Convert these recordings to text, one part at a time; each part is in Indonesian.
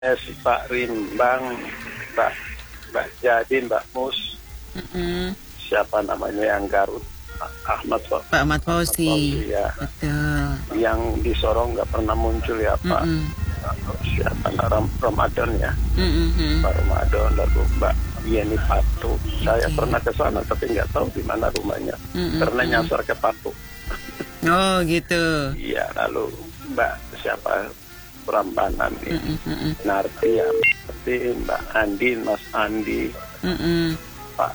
Si Pak Rimbang, Mbak Mbak Jadi, Mbak Mus, siapa namanya yang Garut, Ahmad Pak Ahmad Fauzi, ya, betul. yang di Sorong nggak pernah muncul ya Pak. Siapa Ramadan ya, Pak Ramadan, lalu Mbak Yeni Patu. Saya pernah ke sana tapi nggak tahu di mana rumahnya, karena nyasar ke Patu. Oh gitu. Iya, lalu Mbak siapa Prambanan ya, Narti ya, seperti Mbak Andi, Mas Andi, Pak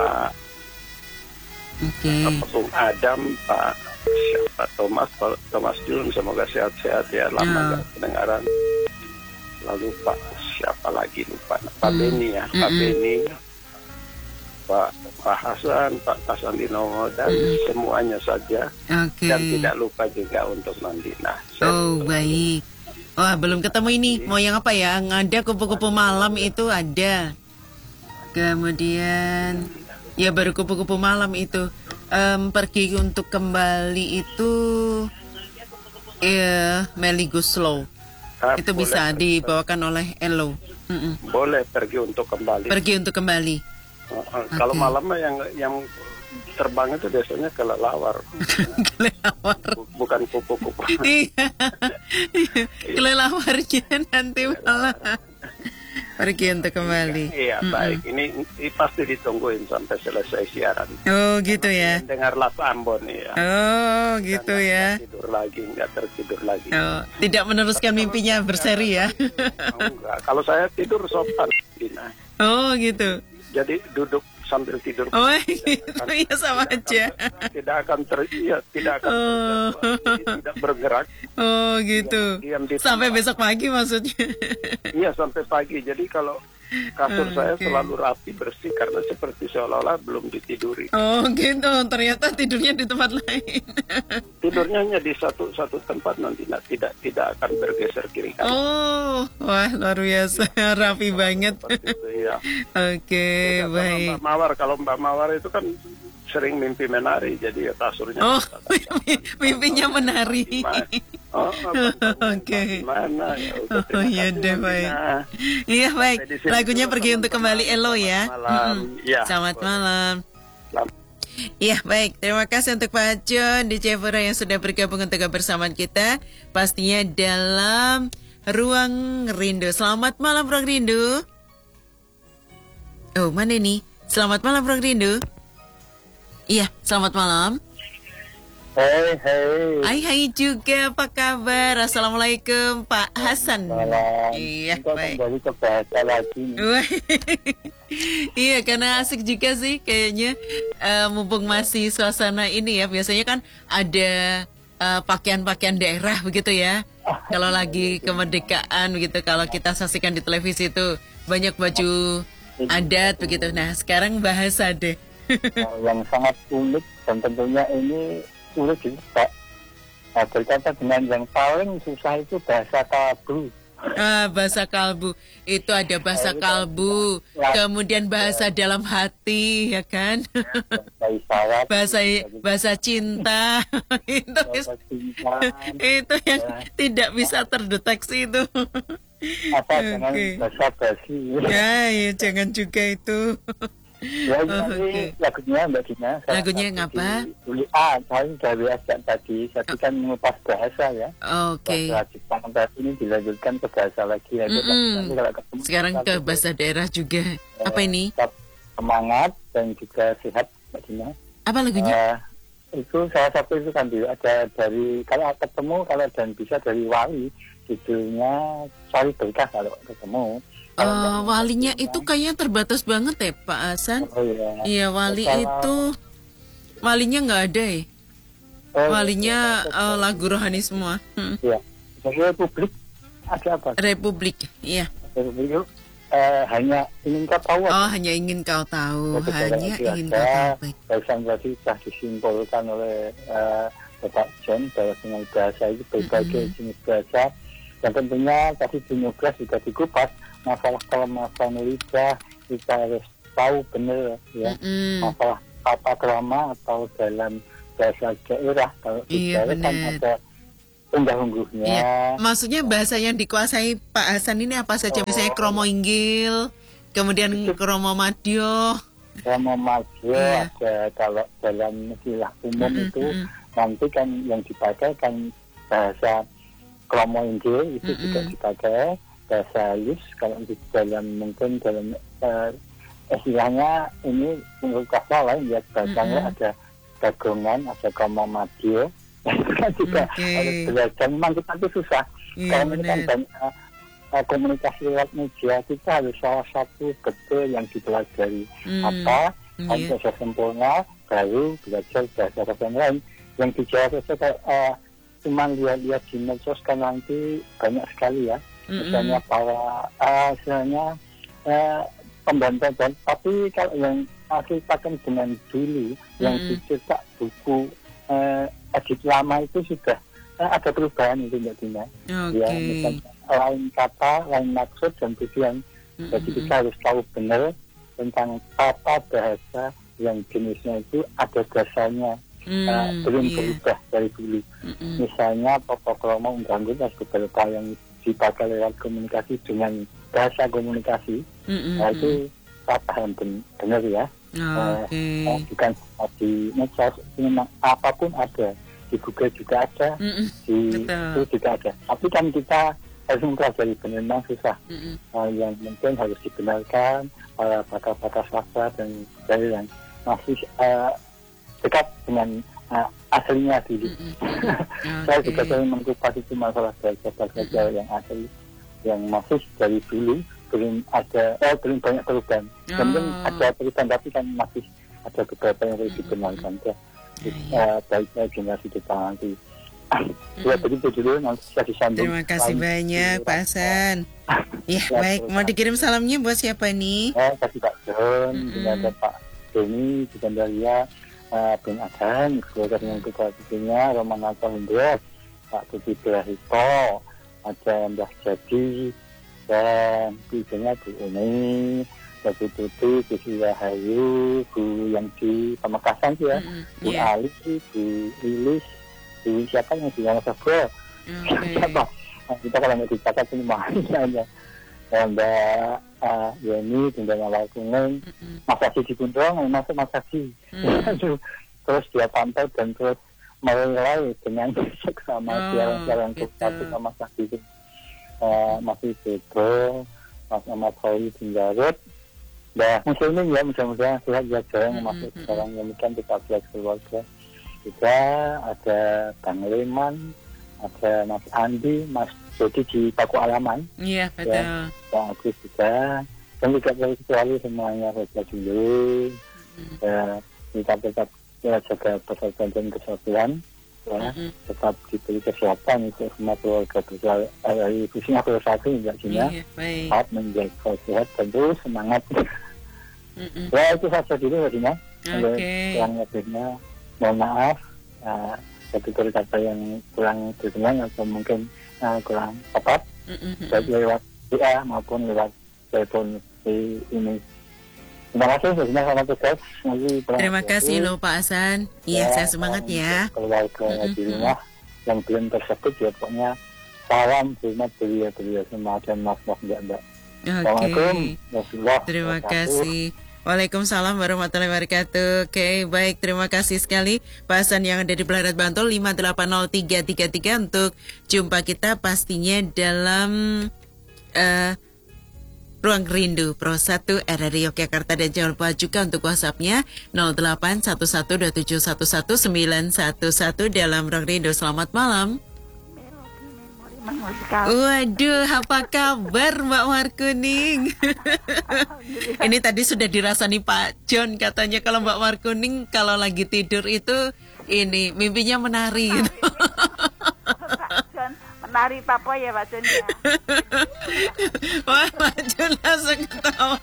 Bung Adam, Pak siapa Thomas Jun, semoga sehat-sehat ya, lama gak kedengaran. Lalu Pak siapa lagi lupa, Pak Beni ya, Pak Beni, Pak Hasan, Pak Kasandinomo, dan semuanya saja. Dan tidak lupa juga untuk Mandina. Baik. Wah, belum ketemu ini. Mau yang apa ya? Yang ada kupu-kupu malam itu ada. Kemudian ya baru kupu-kupu malam itu. Pergi untuk kembali itu Melly Guslow. Itu bisa dibawakan oleh Elo. Boleh pergi untuk kembali. Pergi untuk kembali. Kalau malam yang terbang itu biasanya kelelawar. Kelelawar. Bukan kupu-kupu. Iya. Kelelawarnya nanti malah pergi untuk kembali. Iya, baik. Ini pasti ditungguin sampai selesai siaran. Oh, gitu ya. Dengar Las Ambon ya. Oh, gitu ya. Nggak tertidur lagi. Oh, tidak meneruskan mimpinya berseri ya. Enggak. Kalau saya tidur sopan, Dina. Oh, gitu. Jadi duduk sambil tidur. Oh, gitu. Iya, sama aja. Tidak akan tidak bergerak. Oh, gitu. Diam sampai besok pagi maksudnya. Iya, sampai pagi. Jadi kalau kasur saya selalu rapi, bersih, karena seperti seolah-olah belum ditiduri. Oh, gitu. Ternyata tidurnya di tempat lain. Tidurnya hanya di satu tempat, nanti tidak akan bergeser kiri kanan. Oh, wah, luar biasa. Rapi banget. Itu, ya. Oke, baik. Kalau Mbak Mawar itu kan sering mimpi menari, jadi ya kasurnya. Oh, mimpinya menari. Oke. Mana ya? Oh iya deh, baik. Iya, baik. Lagunya Pergi untuk Kembali Elo ya. Selamat malam. Iya, baik. Terima kasih untuk Pak John di Jayapura yang sudah bergabung untuk bersama kita. Pastinya dalam Ruang Rindu. Selamat malam, Ruang Rindu. Oh, mana nih? Selamat malam, Ruang Rindu. Iya, selamat malam. Hai juga, apa kabar? Assalamualaikum Pak Hasan. Iya, baik. Kembali ke bahasa lagi. Iya, karena asik juga sih kayaknya, mumpung masih suasana ini ya. Biasanya kan ada pakaian-pakaian daerah begitu ya. Kalau lagi kemerdekaan begitu, kalau kita saksikan di televisi itu banyak baju adat begitu. Nah, sekarang bahasa deh. Yang sangat unik dan tentunya ini sulit juga. Nah, berkata dengan yang paling susah itu bahasa kalbu. Bahasa kalbu itu ada bahasa kalbu, kemudian bahasa dalam hati, ya kan? Bahasa cinta. Itu yang tidak bisa terdeteksi itu. Jangan bahasa basi. Ya, jangan juga itu. Lagunya Mbak Dina. Lagunya ngapa? Saya sudah WhatsApp tadi. Saya kan mengupas bahasa ya. Bahasa Jepang tadi ini dilanjutkan ke bahasa lagi. Sekarang ke bahasa daerah juga. Apa ini? Semangat dan juga sehat, Mbak Dina. Apa lagunya? Itu salah satu itu kan ada dari, kalau ketemu, kalau dan bisa dari Wali. Judulnya Cari Berkah kalau ketemu. Walinya itu kayaknya terbatas banget ya Pak Hasan. Iya, Wali itu walinya nggak ada ya. Walinya lagu rohani semua. Iya. Republik ada apa? Republik, iya. Republik itu hanya ingin kau tahu. Hanya ingin kau tahu. Hanya ingin kau tahu. Bahasan tadi sudah disimpulkan oleh Bapak John bahwa dengan bahasa itu berbagai jenis bahasa. Dan tentunya tadi di Nyuglas juga dikupas masalah kelemasan lidah, kita harus tahu benar ya. Masalah tata krama atau dalam bahasa daerah, kalau di daerah kan ada unggah-ungguhnya. Iya. Maksudnya bahasa yang dikuasai Pak Hasan ini apa saja? Misalnya kromo inggil, kemudian kromo madyo. Kromo madyo ada, kalau dalam istilah umum itu nanti kan yang dipakai kan bahasa kromo inggil itu juga dipakai, bahasa halus kalau di dalam mungkin dalam istilahnya ini menurut kata lain ya bahasanya ada dagongan, ada kromo madyo. Kan juga harus belajar. Memang kita itu susah. Kalau ini kan banyak komunikasi lewat media, kita harus salah satu betul yang dipelajari. Apa yang bisa sempurna, baru belajar bahasa yang lain. Yang dijawab itu cuma lihat-lihat di medsos kan nanti banyak sekali ya. Misalnya para istilahnya pembantu, tapi kalau yang kita kan dengan dulu yang dicetak buku edit lama itu sudah ada perubahan itu Mbak Dina. Ya, misalnya lain kata, lain maksud dan tujuan. Jadi kita harus tahu benar tentang tata bahasa yang jenisnya itu ada dasarnya. Belum berubah dari dulu. Misalnya pokok-kromo unggah-ungguh beberapa yang dipakai lewat komunikasi dengan bahasa komunikasi. Nah, itu saya paham benar ya. Bukan di medsos, memang apapun ada, di Google juga ada, di itu juga ada. Tapi kan kita harus mempelajari benar, memang susah. Yang mungkin harus dibenarkan para pakar-pakar sastra dan dari yang masih dekat dengan aslinya dulu. Saya juga sering mengkupas itu masalah bahasa yang asli, yang masih dari dulu belum banyak perubahan. Mungkin ada perubahan tapi kan masih ada beberapa yang harus dibenarkan ya. Baiknya generasi depan nanti. Ya begitu dulu, nanti saya disambung. Terima kasih banyak Pak Hasan. Ya baik, mau dikirim salamnya buat siapa nih? Kasih Pak John, ada Pak Denny, di Gandaria, Ben Adan, keluarga dengan keluarganya, Roman Alta Hendres, Pak Tuti Berahito, ada Mbah Jadi, dan ibunya Bu Uni, Bu Tuti, Bu Rahayu, Bu yang di Pamekasan ya, Bu Ali, Bu Lilis, Bu siapa yang di Wonosobo, siapa? Kita kalau nggak dicatat ini mahasiswa Mbak Yeni, Bunda Mawar Kuning, Mas Haji di Gundong, masuk Mas Haji. Terus dia pantau dan terus mulai dengan sama siaran satu sama Mas Haji itu. Masih Bego, Mas Ahmad Khoi di Garut. Nah, muslimin ya, mudah-mudahan sehat ya, jarang masuk sekarang yang mungkin kita lihat keluarga. Juga ada Bang Leman, ada Mas Andi, Mas Jody di Paku Alaman. Iya, betul. Ya, Bang Agus juga. Dan juga kecuali semuanya saja dulu. Kita tetap jaga persatuan dan kesatuan. Ya, tetap diberi kesehatan untuk semua keluarga besar dari Singapura 1 hingga Cina. Tetap menjaga sehat dan terus semangat. Ya, itu saja dulu Mbak Dina. Yang lebihnya mohon maaf. Betul kata yang kurang berkenan atau mungkin kurang tepat, baik lewat WA maupun lewat telepon ini. Terima kasih, selamat tugas. Terima kasih loh Pak Hasan. Iya, saya semangat ya. Keluarga di rumah yang belum tersebut ya pokoknya salam hormat beliau semua dan maaf Mbak. Assalamualaikum. Terima kasih. Waalaikumsalam warahmatullahi wabarakatuh. Oke, baik, terima kasih sekali Pak Hasan yang ada di Pelarat Bantul 580333 untuk jumpa kita pastinya dalam Ruang Rindu Pro 1 RRI Yogyakarta, dan jangan lupa juga untuk WhatsApp-nya 0811271111 dalam Ruang Rindu. Selamat malam. Waduh, apa kabar Mbak Mawar Kuning? Ini tadi sudah dirasani Pak John, katanya kalau Mbak Mawar Kuning kalau lagi tidur itu ini mimpinya menari gitu. Pak John menari apa ya Pak John ya? Wah, Pak John langsung ketawa.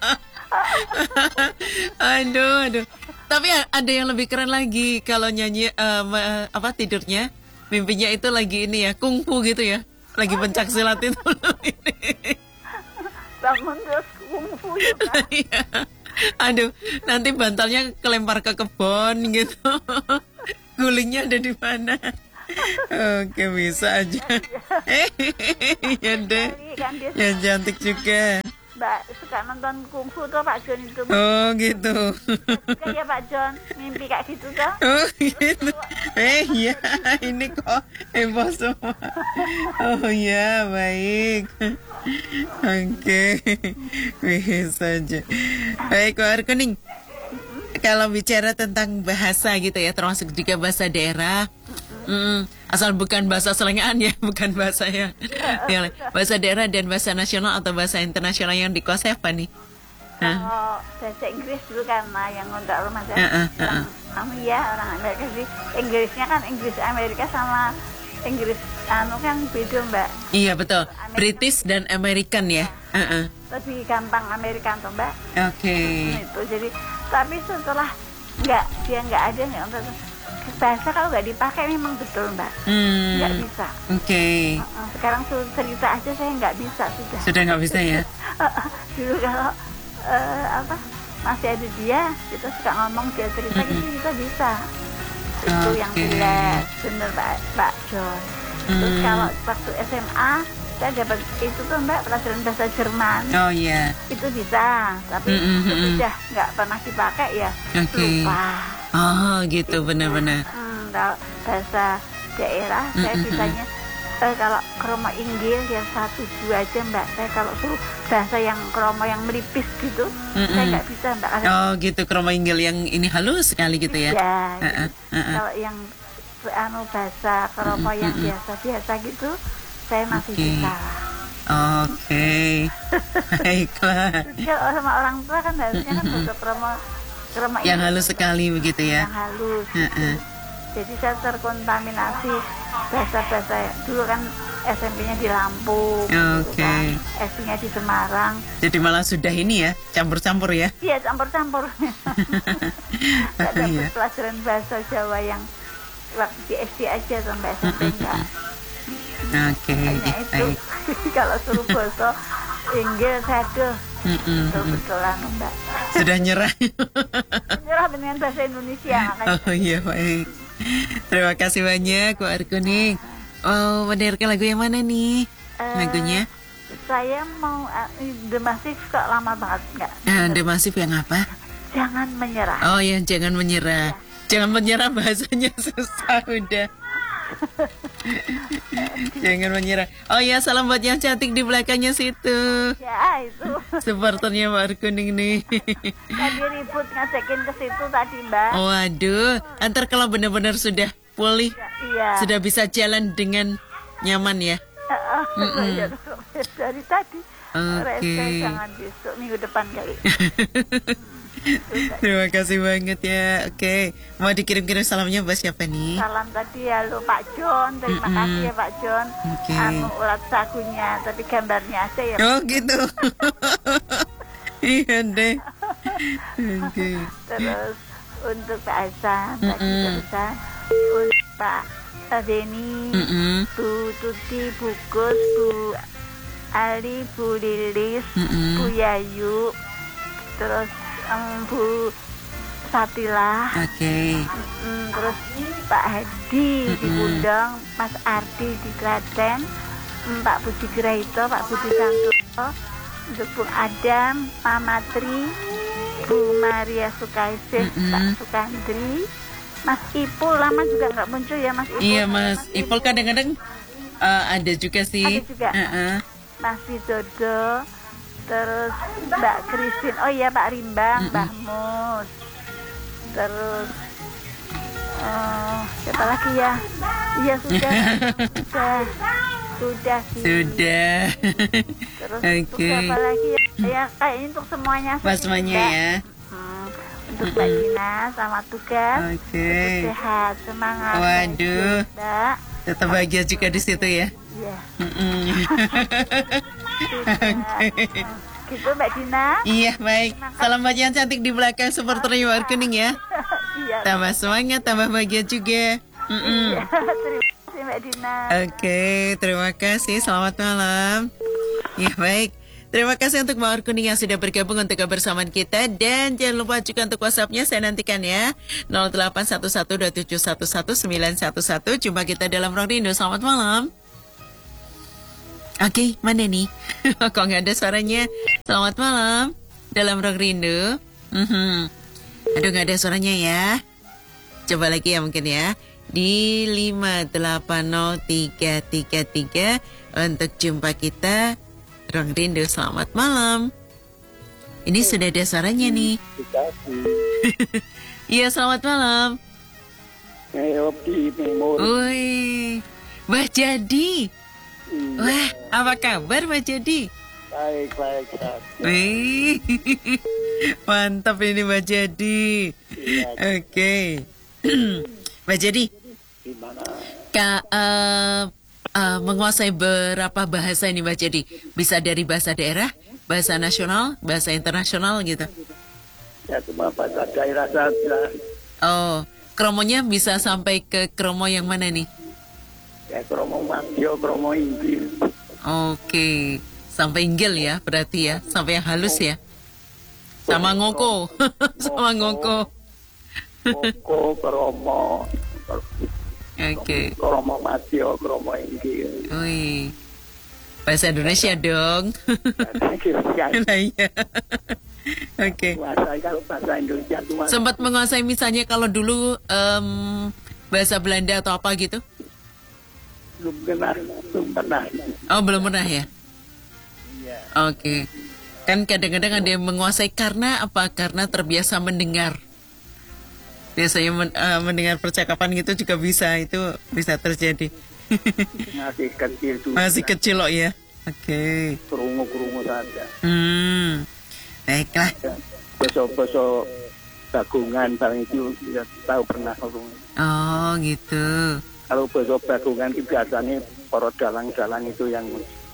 Aduh. Tapi ada yang lebih keren lagi kalau nyanyi tidurnya, mimpinya itu lagi ini ya, kungfu gitu ya. Lagi pencak silat itu ini. Bangun terus kungfu juga. Iya. Aduh, nanti bantalnya kelempar ke kebun gitu. Gulingnya ada di mana? Oke, bisa aja. Ya deh. Kan dia Yang cantik juga. Mbak suka nonton kungfu tuh Pak John itu. Oh gitu. Suka ya Pak John, mimpi kayak gitu tuh. Oh gitu. Iya, ini kok heboh semua. Oh ya, baik. Oke, bisa aja. Baik, Ko Arkuning. Kalau bicara tentang bahasa gitu ya, termasuk juga bahasa daerah. Asal bukan bahasa selengean ya, bukan bahasa yang bahasa daerah dan bahasa nasional atau bahasa internasional yang dikuasai apa nih? Kalau bahasa Inggris dulu karena yang untuk rumah saya orang Amerika sih. Inggrisnya kan Inggris Amerika sama Inggris kan beda Mbak. Iya betul, British dan American ya. Lebih gampang Amerikan tuh Mbak. Oke. Itu jadi tapi setelah dia nggak ada nih untuk bahasa kalau nggak dipakai memang betul Mbak, nggak bisa. Oke. Sekarang cerita aja saya nggak bisa sudah. Sudah nggak bisa ya? Dulu kalau masih ada dia, kita suka ngomong dia cerita gitu kita bisa. Itu yang jelas bener Pak John. Terus kalau waktu SMA saya dapat itu tuh Mbak pelajaran bahasa Jerman. Oh iya. Itu bisa, tapi sudah nggak pernah dipakai ya. Lupa. Oh gitu, benar-benar. Kalau bahasa daerah saya bisanya kalau kromo inggil yang 1-2 aja Mbak. Saya kalau suruh bahasa yang kromo yang melipis gitu, saya nggak bisa Mbak. Oh gitu, kromo inggil yang ini halus sekali gitu ya? Iya. Kalau yang bahasa kromo yang biasa-biasa gitu, saya masih bisa. Oke. Baiklah. Kalau sama orang tua kan harusnya kan bahasa kromo yang halus sekali begitu ya? Yang halus. Jadi saya terkontaminasi bahasa-bahasa dulu kan SMP-nya di Lampung, SD-nya di Semarang. Jadi malah sudah ini ya, campur-campur ya? Iya, campur-campur. Ada pelajaran bahasa Jawa yang waktu di SD aja sampai SMP enggak. Oke. Itu kalau suruh bahasa Inggris saya betul-betulan Mbak. Sudah nyerah. Nyerah dengan bahasa Indonesia makanya. Oh iya baik. Terima kasih banyak Ko Arkuning. Oh, mendengarkan lagu yang mana nih? Lagunya? Saya mau The Massive kok lama banget enggak? The Massive yang apa? Jangan menyerah. Oh ya, jangan menyerah. Jangan menyerah bahasanya susah udah. Jangan menyerah. Oh ya, salam buat yang cantik di belakangnya situ. Ya, itu. Supporternya Mbak Arkuning nih. Tadi ribut ngajakin ke situ tadi, Mbak. Waduh, antar kalau benar-benar sudah pulih, sudah bisa jalan dengan nyaman ya. Dari tadi. Oke. Jangan besok minggu depan kali. Terima kasih banget ya. Oke, mau dikirim-kirim salamnya buat siapa nih? Salam tadi ya lo Pak John. Terima kasih ya Pak John. Ulat sagunya, tapi gambarnya aja ya. Oh gitu. Iya deh. Oke. Terus untuk Pak Hasan, Pak untuk Pak Denny, Bu Tuti, Bu Gus, Bu Ali, Bu Lilis, Bu Yayu, terus Bu Satila, terus Pak Hadi di Bundang, Mas Ardi di Klaten, Pak Budi Graito, Pak Budi Santoso, untuk Bu Adam, Mama Tri, Bu Maria Sukaisih, Pak Sukandri, Mas Ipul lama juga nggak muncul ya Mas Ipul. Iya Mas Ipul kadang-kadang ada juga sih. Ada juga. Mas Widodo. Terus Mbak Christine, oh iya Pak Rimbang, Mbak Mus. Terus siapa lagi ya? Iya sudah sih. Sudah. Terus untuk siapa lagi ya? Ya kayaknya untuk semuanya. Semuanya ya. Untuk Mbak Dina sama tugas. Sehat, semangat. Waduh. Mbak. Tetap bahagia juga di situ ya. Iya. Gitu Mbak Dina. Iya baik. Salam buat yang cantik di belakang supporternya Mbak Arkuning ya. Tambah semangat, tambah bahagia juga. Terima kasih Mbak Dina. Oke, terima kasih. Selamat malam. Ya baik. Terima kasih untuk Mawar Kuning yang sudah bergabung untuk kebersamaan kita. Dan jangan lupa juga untuk WhatsApp-nya saya nantikan ya. 081127111911. Jumpa kita dalam Ruang Rindu. Selamat malam. Oke, mana nih? Kok nggak ada suaranya? Selamat malam dalam Ruang Rindu. Aduh, nggak ada suaranya ya. Coba lagi ya mungkin ya. Di 580333 untuk jumpa kita Ruang Rindu. Selamat malam. Ini sudah ada suaranya nih. Iya, selamat malam. Wih, Mbah Jadi. Wah, apa kabar Mbah Jadi? Baik. Wih, mantap ini Mbah Jadi. Oke. Mbak Jadi, menguasai berapa bahasa ini Mbak Jadi? Bisa dari bahasa daerah, bahasa nasional, bahasa internasional gitu? Ya, cuma bahasa daerah saja. Oh, kromonya bisa sampai ke kromo yang mana nih? Ya, kromo Mantio, kromo Inggil. Oke, sampai Inggil ya berarti ya, sampai yang halus ya? Sama ngoko, sama ngoko. Koko, kromo. Oke. Kromo Mantio, kromo Inggil. Wih, bahasa Indonesia dong. Nah, iya. Oke. Kalau bahasa Indonesia cuma Sempat menguasai misalnya kalau dulu bahasa Belanda atau apa gitu? belum pernah. Oh, belum pernah ya? Iya. Oke. Kan kadang-kadang ada yang menguasai karena apa? Karena terbiasa mendengar. Biasanya mendengar percakapan gitu juga bisa, itu bisa terjadi. Masih kecil tuh. Masih kecil loh ya. Oke. Kerungu saja. Baiklah. Besok bagungan barang itu tidak tahu pernah kerungu. Oh gitu. Kalau besok bagungan itu biasanya para dalang-dalang itu yang.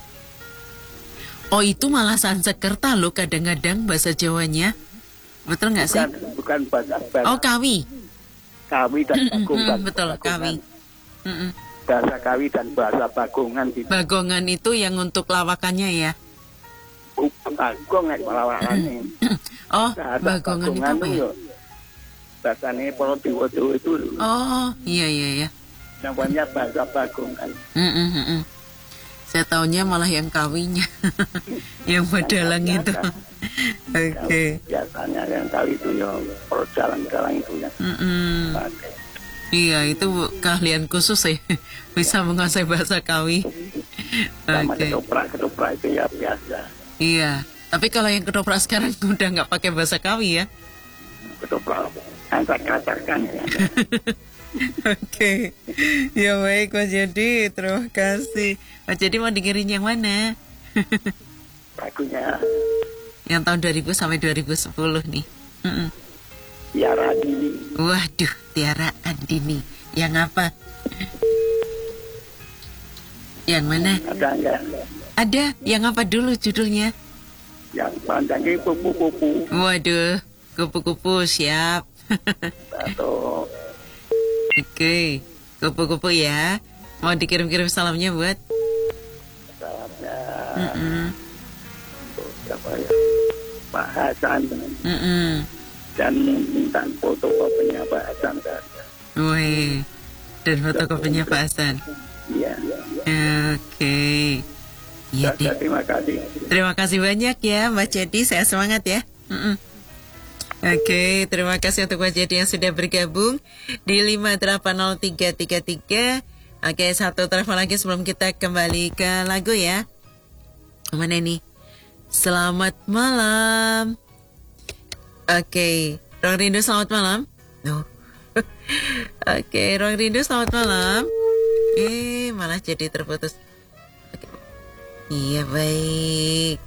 Oh, itu malah Sansekerta loh kadang-kadang bahasa Jawanya. Betul nggak sih? Bukan bahasa. Oh, Kawi. Kawi dan bagungan. Betul, Kawi. Bahasa Kawi dan bahasa bagungan. Bagongan itu yang untuk lawakannya ya? Bagong lawakannya. Oh, bagongan itu apa ya? Bahasanya para dewa-dewa itu. Oh, iya. Namanya bahasa bagungan. Saya taunya malah yang Kawinya. Yang pedalang itu. Oke. Biasanya yang Kawi itu ya para dalang-dalang itu ya. Iya, itu keahlian khusus ya. Bisa menguasai bahasa Kawi. Sama ketoprak itu ya biasa. Iya, tapi kalau yang ketoprak sekarang udah nggak pakai bahasa Kawi ya. Ketoprak acak-acakan ya. Oke. Ya baik Mas Jadi, terima kasih. Mas Jadi mau dengerin yang mana? Lagunya yang tahun 2000 sampai 2010 nih. Tiara Andini. Waduh, Tiara Andini. Yang apa? Yang mana? Ada enggak? Ada. Yang apa dulu judulnya? Yang pandangnya kupu-kupu. Waduh, kupu-kupu siap. Atau Oke, kupu-kupu ya. Mau dikirim-kirim salamnya buat? salamnya untuk siapa ya? Pak Hasan. Dan minta fotokopinya Pak Hasan. Wih, dan fotokopinya Pak Hasan. Iya. Oke. Iya deh. Terima kasih. Terima kasih banyak ya Mbak Jadi, saya semangat ya. Oke, terima kasih untuk Mbak Jadi yang sudah bergabung di 580333. Oke, satu telepon lagi sebelum kita kembali ke lagu ya. Mana ini? Selamat malam. Oke, Ruang Rindu selamat malam. No. Oke, Ruang Rindu selamat malam. Malah jadi terputus. Oke. Iya, baik.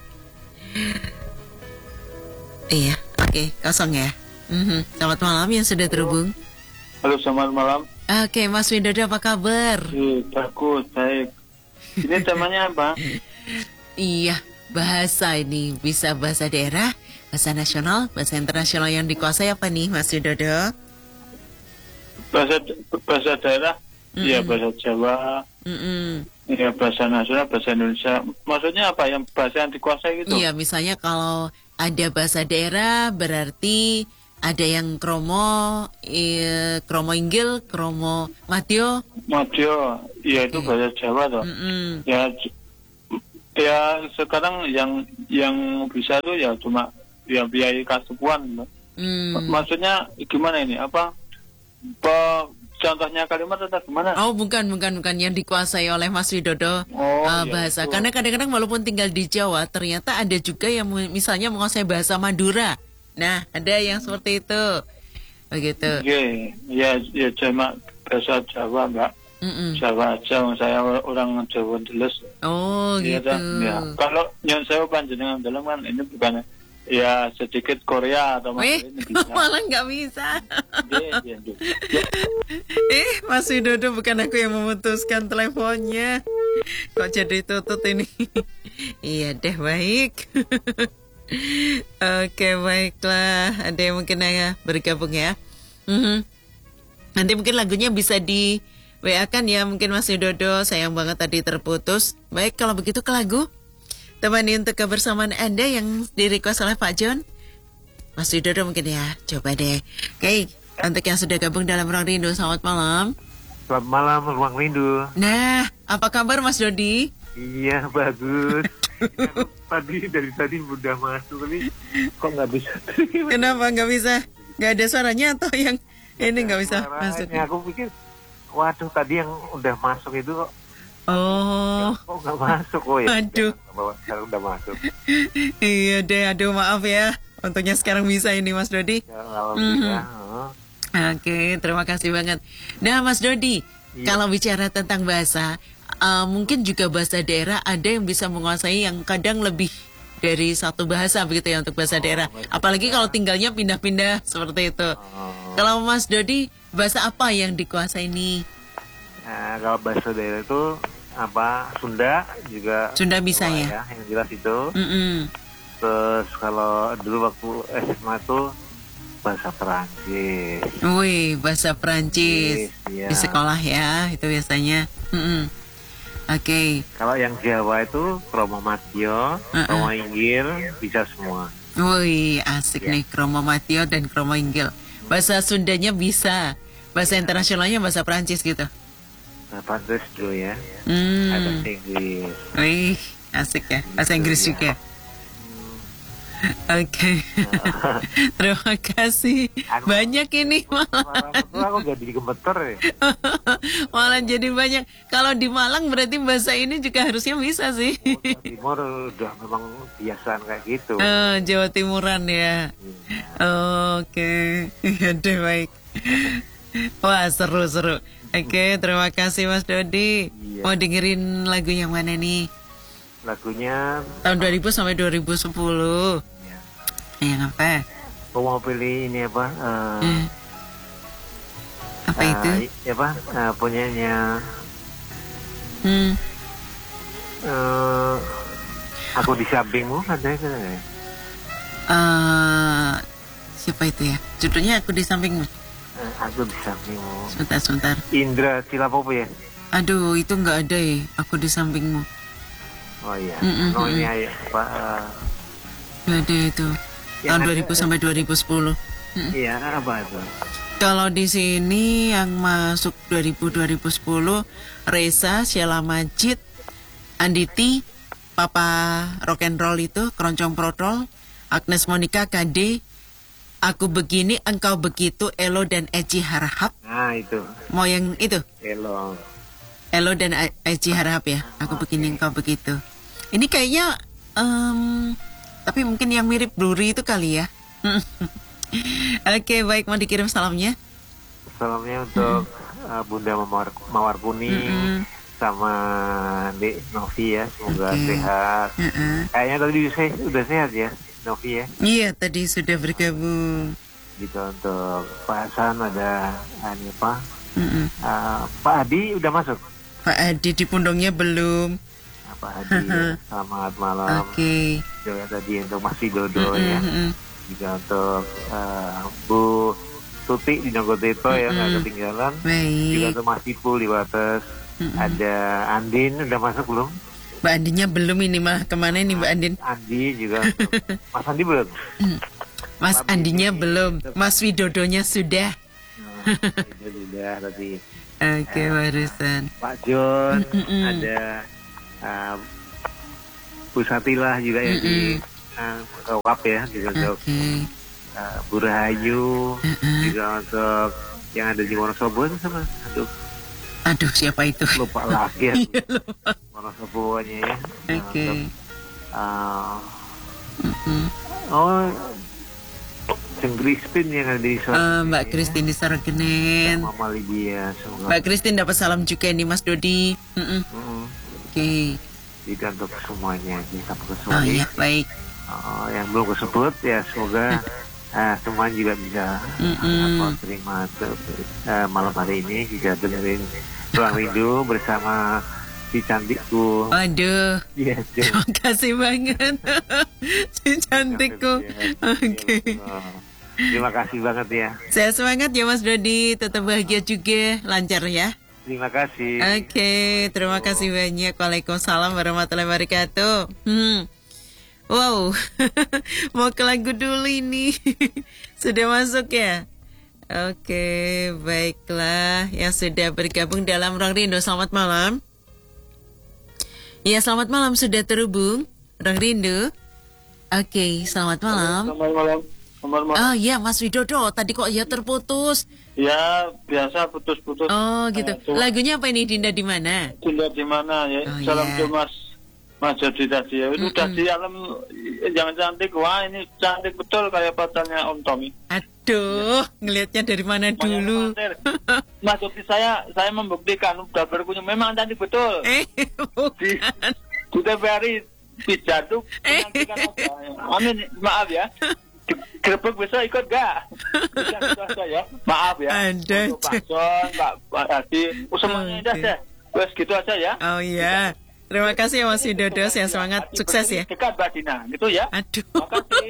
Iya, oke, kosong ya. Selamat malam yang sudah terhubung. Halo, selamat malam. Oke, Mas Widodo apa kabar? Bagus, baik. Ini temanya apa? Iya, bahasa ini bisa bahasa daerah, bahasa nasional, bahasa internasional yang dikuasai apa nih, Mas Widodo? Bahasa daerah, ya bahasa Jawa, Iya, bahasa nasional, bahasa Indonesia. Maksudnya apa yang bahasa yang dikuasai gitu? Iya, misalnya kalau ada bahasa daerah berarti ada yang kromo, kromo inggil, kromo madyo. Madyo, ya itu bahasa Jawa toh. Ya sekarang yang bisa tuh ya cuma ya biaya kasukuan. Maksudnya gimana ini? Apa contohnya kalimat atau gimana? Oh, bukan yang dikuasai oleh Mas Widodo bahasa. Itu. Karena kadang-kadang walaupun tinggal di Jawa, ternyata ada juga yang misalnya menguasai bahasa Madura. Nah, ada yang seperti itu. Begitu. Ya cuma bahasa Jawa, Mbak. Jawa aja, saya orang Jawa jelas. Oh, ya, gitu. Ya. Kalau yang saya panjenengan dalam kan ini bukan ya sedikit Korea atau malah nggak bisa. Ya. Mas Widodo, bukan aku yang memutuskan teleponnya. Kok jadi tutut ini? Iya deh, baik. Oke, baiklah. Ada yang mungkin bergabung ya. Nanti mungkin lagunya bisa di WA kan ya, mungkin Mas Widodo. Sayang banget tadi terputus. Baik, kalau begitu ke lagu. Temani untuk kebersamaan Anda yang di-request oleh Pak John. Mas Widodo mungkin ya, coba deh. Oke, untuk yang sudah gabung dalam Ruang Rindu, selamat malam. Selamat malam, Ruang Rindu. Nah, apa kabar Mas Dodi? Iya, bagus. Dari tadi udah masuk nih, kok nggak bisa? Kenapa nggak bisa? Nggak ada suaranya atau yang ini nggak bisa masuk? Aku pikir, waduh tadi yang udah masuk itu kok. Oh, kok nggak masuk? Oh ya. Aduh. Sekarang udah masuk. Iya deh, aduh maaf ya. Untungnya sekarang bisa ini Mas Dodi. Ya, alhamdulillah. Oke, terima kasih banget. Nah Mas Dodi, kalau bicara tentang bahasa, mungkin juga bahasa daerah ada yang bisa menguasai yang kadang lebih dari satu bahasa begitu ya untuk bahasa daerah. Apalagi kalau tinggalnya pindah-pindah seperti itu. Kalau Mas Dodi, bahasa apa yang dikuasai nih? Nah, kalau bahasa daerah itu apa? Sunda juga. Sunda bisa ya? Yang jelas itu. Terus kalau dulu waktu SMA tuh bahasa Perancis. Wih, bahasa Perancis ya. Di sekolah ya, itu biasanya. Oke. Kalau yang Jawa itu kromo madyo, kromo inggil, bisa semua. Wih, asik nih, kromo madyo dan kromo inggil. Bahasa Sundanya bisa. Bahasa internasionalnya bahasa Perancis gitu. Perancis dulu ya. Ada Inggris. Wih, asik ya. Bahasa Inggris juga. Oke. Terima kasih. Banyak ini malah. Aku jadi gemeter ya. Malah jadi banyak. Kalau di Malang berarti bahasa ini juga harusnya bisa sih. Timur udah memang biasaan kayak gitu. Jawa Timuran ya. Oke. Ya deh, baik. Wah, seru-seru. Oke, terima kasih Mas Dodi. Mau dengerin lagu yang mana nih? Lagunya tahun 2000 sampai 2010. Yang apa? Aku mau pilih ini apa? Apa itu? Apa? Punyanya. Aku di sampingmu ada kan? Siapa itu ya? Judulnya Aku di Sampingmu. Aku di sampingmu. Sebentar. Indra Silapopo ya? Aduh, itu nggak ada ya. Aku di Sampingmu. Oh iya. Oh ini ya Pak. Nggak ada itu. Tahun 2000 sampai 2010. Iya, apa itu? Kalau di sini yang masuk 2000-2010, Reza, Sheila Majid, Anditi, Papa Rock and Roll itu, Keroncong Protol, Agnes Monica, KD, Aku Begini, Engkau Begitu, Elo dan Eci Harahap. Nah itu. Mau yang itu? Elo dan Eci Harahap ya. Aku Begini, Engkau Begitu. Ini kayaknya, tapi mungkin yang mirip Bluri itu kali ya. Oke, baik, mau dikirim salamnya? Salamnya untuk Bunda Mawar Kuning sama Dek Novi ya, semoga sehat. Kayaknya tadi udah sehat ya, Novi ya. Iya, tadi sudah bergabung. Gitu, untuk Pak Hasan ada apa? Pak Adi udah masuk? Pak Adi di pundongnya belum. Pak Adi, selamat malam. Oke. Juga tadi untuk Mas Widodo ya. Juga untuk Bu Tuti di Nogotito ya, nggak ketinggalan. Baik. Juga untuk Mas Ipul di Wates. Ada Andin, udah masuk belum? Mbak Andinnya belum ini mah. Kemana ini Mbak Andin? Andi juga. Mas Andi belum? Mas Andinya belum. Mas Widodonya sudah. Sudah tadi. Oke, barusan. Pak John, ada Bu Satilah juga ya di WAP ya, juga untuk Bu Rahayu, juga untuk yang ada di Wonosobo itu sama. Aduh, siapa itu? Lupa lagi ya. Iya, lupa. Wonosobonya ya. Oke. Yang Christine yang ada di Mbak Christine di Sarakenin. Mama Lydia. Mbak Christine dapat salam juga nih Mas Dodi. Oke. Jadi untuk semuanya bisa kesebut. Oh ya, baik. Yang belum kesebut ya semoga semuanya juga bisa terima malam hari ini juga dengerin Ruang Rindu bersama si cantikku. Aduh, terima kasih banget si cantikku. Oke. Terima kasih banget ya. Saya semangat ya Mas Dodi, tetap bahagia juga, lancar ya. Terima kasih. Oke, terima kasih banyak. Waalaikumsalam warahmatullahi wabarakatuh. Wow, mau ke lagu dulu ini. Sudah masuk ya? Oke, baiklah. Yang sudah bergabung dalam Ruang Rindu, selamat malam. Ya, selamat malam, sudah terhubung Ruang Rindu. Oke, selamat malam. Selamat malam. Oh ya, Mas Widodo, tadi kok ya terputus? Ya, biasa putus-putus. Oh gitu. Lagunya apa ini, Dinda di mana? Dinda di mana ya? Oh, salam ya. tuh Mas Jody tadi ya. Itu udah di alam jangan cantik. Wah, ini cantik betul kayak pacarnya Om Tommy. Aduh, ngelihatnya dari mana dulu? Mas Jody saya membuktikan udah berkunjung memang cantik betul. Bukan. Di TVRI Pijaduk. Amin, maaf ya. Gerbek bisa ikut gak? Bisa ya. Maaf ya. Ada. Pak John, Pak Hadi, semuanya dah deh. Wes gitu aja ya. Oh iya. Terima kasih ya Mas Widodo, saya semangat, sukses ya. Dekat Mbak Dina, gitu ya. Aduh. Makasih.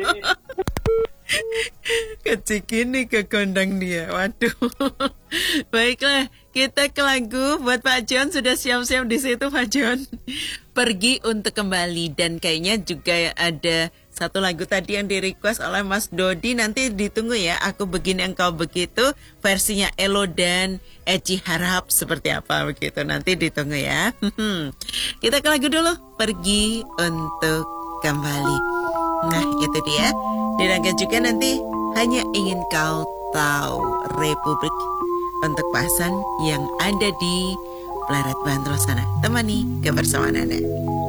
Kecil gini ke gondang dia. Waduh. Baiklah, kita ke lagu buat Pak John, sudah siap-siap di situ Pak John. Pergi untuk kembali, dan kayaknya juga ada satu lagu tadi yang di-request oleh Mas Dodi. Nanti ditunggu ya, Aku Begini Engkau Begitu, versinya Elo dan Eci Harap seperti apa begitu. Nanti ditunggu ya. Kita ke lagu dulu, Pergi untuk Kembali. Nah itu dia. Dirangkai juga nanti Hanya Ingin Kau Tahu, Republik, untuk Pasan yang ada di Pleret Bantul sana. Temani kebersamaan Anda.